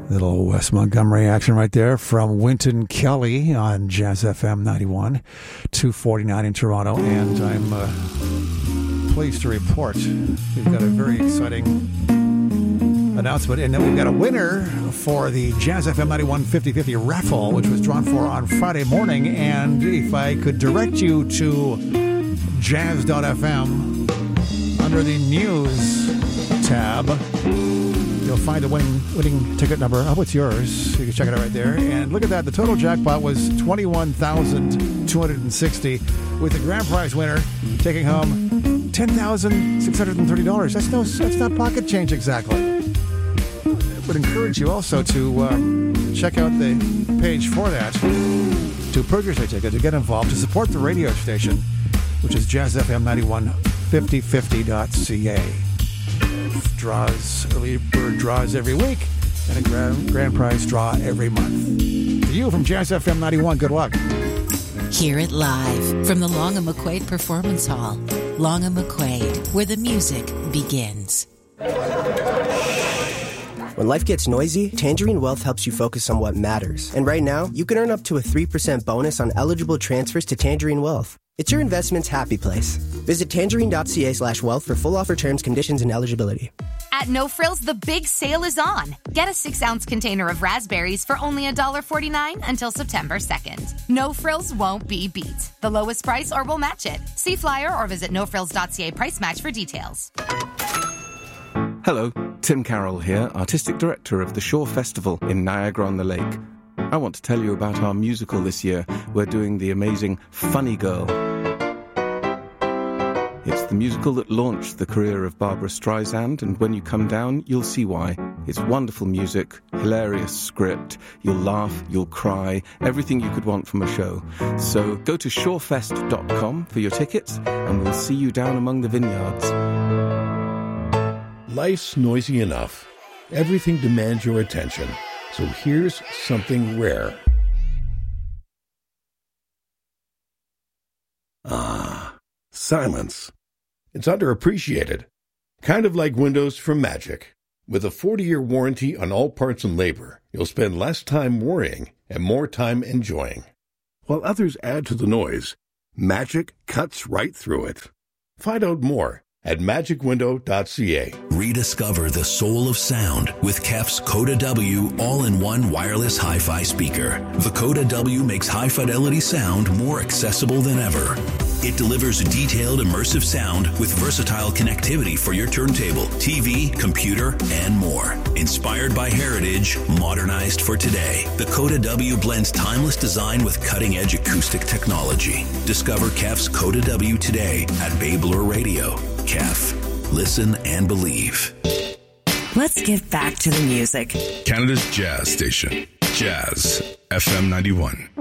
Little Wes Montgomery action right there from Wynton Kelly on Jazz FM 91, 249 in Toronto. And I'm pleased to report we've got a very exciting announcement, and then we've got a winner for the Jazz FM 91 50/50 raffle, which was drawn for on Friday morning. And if I could direct you to jazz.fm under the news tab, you'll find the winning ticket number. Oh, it's yours. You can check it out right there. And look at that. The total jackpot was $21,260, with the grand prize winner taking home $10,630. That's not pocket change exactly. I would encourage you also to check out the page for that, to purchase a ticket, to get involved, to support the radio station, which is Jazz FM 91 5050.ca. Early bird draws every week, and a grand prize draw every month. To you from Jazz FM 91, good luck. Hear it live from the Long & McQuaid Performance Hall. Long & McQuaid, where the music begins. When life gets noisy, Tangerine Wealth helps you focus on what matters. And right now, you can earn up to a 3% bonus on eligible transfers to Tangerine Wealth. It's your investment's happy place. Visit tangerine.ca/wealth for full offer terms, conditions, and eligibility. At No Frills, the big sale is on. Get a 6-ounce container of raspberries for only $1.49 until September 2nd. No Frills won't be beat. The lowest price or we'll match it. See flyer or visit nofrills.ca price match for details. Hello, Tim Carroll here, Artistic Director of the Shore Festival in Niagara-on-the-Lake. I want to tell you about our musical this year. We're doing the amazing Funny Girl. It's the musical that launched the career of Barbra Streisand, and when you come down, you'll see why. It's wonderful music, hilarious script, you'll laugh, you'll cry, everything you could want from a show. So go to shorefest.com for your tickets, and we'll see you down among the vineyards. Life's noisy enough. Everything demands your attention. So here's something rare. Silence. It's underappreciated. Kind of like Windows from Magic. With a 40-year warranty on all parts and labor, you'll spend less time worrying and more time enjoying. While others add to the noise, Magic cuts right through it. Find out more at magicwindow.ca. Rediscover the soul of sound with Kef's Coda W all-in-one wireless hi-fi speaker. The Coda W makes high-fidelity sound more accessible than ever. It delivers detailed, immersive sound with versatile connectivity for your turntable, TV, computer, and more. Inspired by heritage, modernized for today. The Coda W blends timeless design with cutting-edge acoustic technology. Discover Kef's Coda W today at Babler Radio. Kef. Listen and believe. Let's get back to the music. Canada's jazz station. Jazz FM 91.